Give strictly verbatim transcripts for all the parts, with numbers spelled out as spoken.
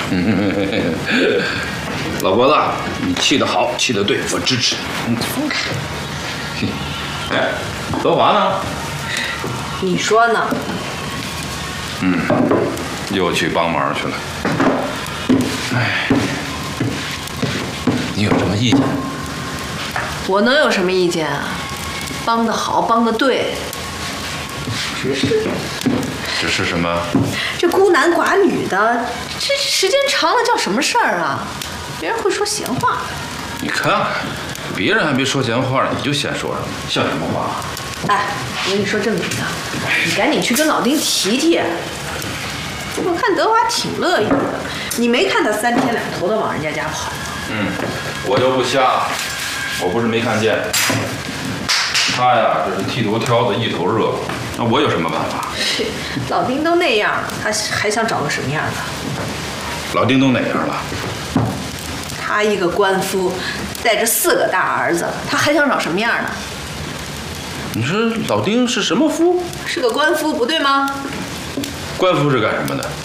老婆子，你气得好，气得对，我支持。嗯， 松开。 哎，德华呢？ 你说呢？ 嗯，又去帮忙去了。哎，你有什么意见？ 我能有什么意见啊？帮得好，帮得对。只是， 只是什么？ 这孤男寡女的，这时间长了叫什么事儿啊？别人会说闲话。 你看看，别人还没说闲话呢，你就先说上了，像什么话？ 哎，我跟你说正经的，你赶紧去跟老丁提提。我看德华挺乐意的，你没看他三天两头的往人家家跑吗？ 嗯，我就不瞎，我不是没看见。他呀，这是剃头挑子一头热，那我有什么办法？ 老丁都那样了，他还想找个什么样的？ 老丁都哪样了？ 他一个官夫，带着四个大儿子，他还想找什么样的？ 你说老丁是什么夫？ 是个官夫，不对吗？ 官夫是干什么的？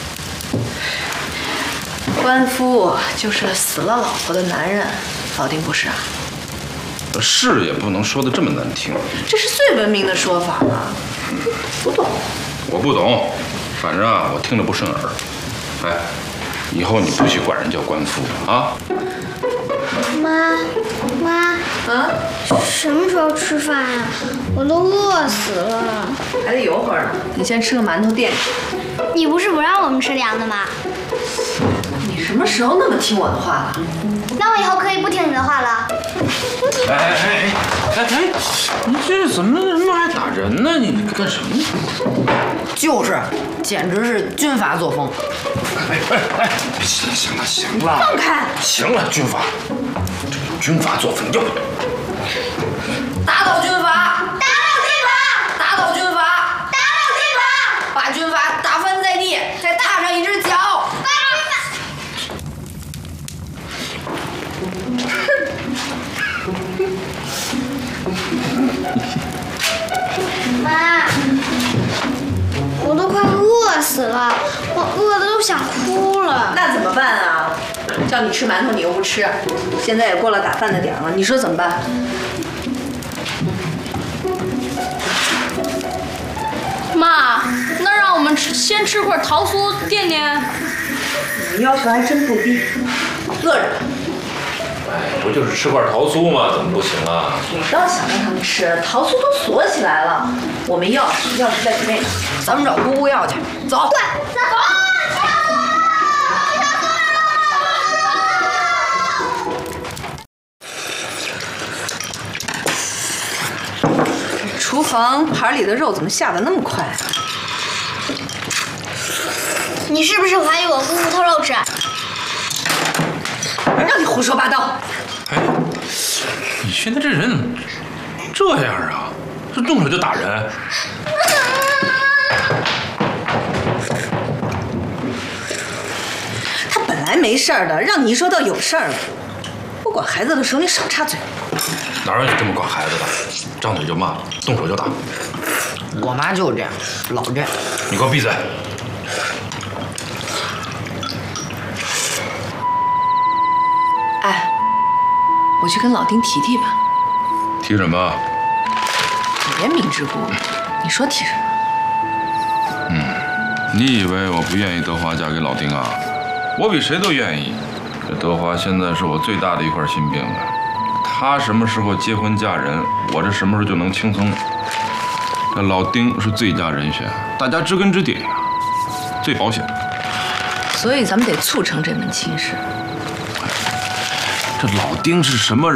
官夫就是死了老婆的男人，老丁不是啊？ 是也不能说的这么难听。 这是最文明的说法了。不懂？ 我不懂，反正啊，我听着不顺耳。哎，以后你不许管人叫官夫啊！ 妈，妈， 啊？ 什么时候吃饭呀？我都饿死了。 还得有会儿呢，你先吃个馒头垫着。 你不是不让我们吃凉的吗？ 你什么时候那么听我的话了？ 那我以后可以不听你的话了。 哎哎哎哎哎！你这怎么他妈还打人呢？你干什么呢？ 就是，简直是军阀作风。 哎哎哎！行行了行了， 放开！ 行了，军阀，这个军阀作风又打倒军阀！ 打倒军阀！ 打倒军阀！ 打倒军阀！ 把军阀打翻在地，再踏上一只脚！ 把军阀！妈，我都快饿死了，我饿的都想哭了。 那怎么办啊？叫你吃馒头你又不吃，现在也过了打饭的点了，你说怎么办？ 妈，那让我们吃先吃会儿桃酥垫垫。 你要求还真不低，饿着。 哎，不就是吃块桃酥吗？怎么不行啊？ 你倒想让他们吃，桃酥都锁起来了。我们钥匙，钥匙在里面。 咱们找姑姑要去，走。 对，走。 厨房盘里的肉怎么下得那么快啊？ 你是不是怀疑我姑姑偷肉吃？ 让你胡说八道！ 哎，你现在这人怎么这样啊？这动手就打人？ 他本来没事儿的，让你一说到有事儿了。不管孩子的时候，你少插嘴。 哪有你这么管孩子的？张嘴就骂，动手就打。 我妈就是这样，老这样。 你给我闭嘴！ 哎，我去跟老丁提提吧。 提什么？ 你别明知故问，你说提什么？ 嗯，你以为我不愿意德华嫁给老丁啊？我比谁都愿意。这德华现在是我最大的一块心病了。他什么时候结婚嫁人，我这什么时候就能轻松。这老丁是最佳人选，大家知根知底呀，最保险。 所以咱们得促成这门亲事。 这老丁是什么人？